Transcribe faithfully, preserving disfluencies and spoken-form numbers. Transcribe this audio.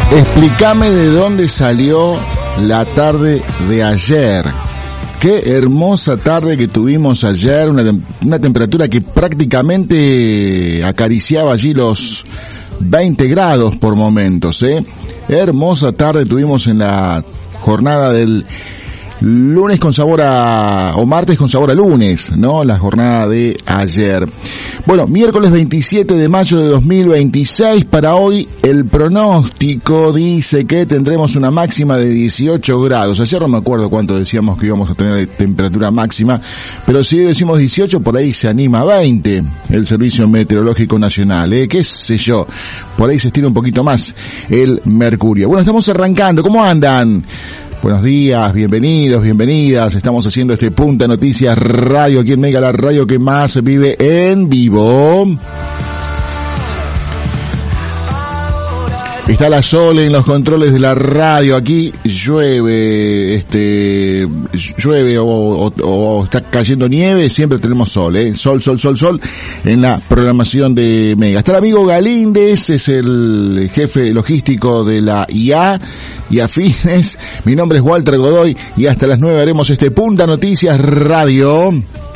Explícame de dónde salió la tarde de ayer. Qué hermosa tarde que tuvimos ayer, una, una temperatura que prácticamente acariciaba allí los veinte grados por momentos, ¿eh? Hermosa tarde tuvimos en la jornada del lunes con sabor a, o martes con sabor a lunes, ¿no? La jornada de ayer. Bueno, miércoles veintisiete de mayo de dos mil veintiséis, para hoy el pronóstico dice que tendremos una máxima de dieciocho grados. Ayer no me acuerdo cuánto decíamos que íbamos a tener de temperatura máxima, pero si decimos dieciocho, por ahí se anima a veinte el Servicio Meteorológico Nacional, ¿eh? Qué sé yo, por ahí se estira un poquito más el mercurio. Bueno, estamos arrancando, ¿cómo andan? Buenos días, bienvenidos, bienvenidas. Estamos haciendo este Punta Noticias Radio aquí en Mega, la radio que más vive en vivo. Está la Sole en los controles de la radio. Aquí llueve, este, llueve o, o, o está cayendo nieve, siempre tenemos sol, ¿eh? Sol, sol, sol, sol en la programación de Mega. Está el amigo Galíndez, es el jefe logístico de la I A y Afines. Mi nombre es Walter Godoy y hasta las nueve haremos este Punta Noticias Radio.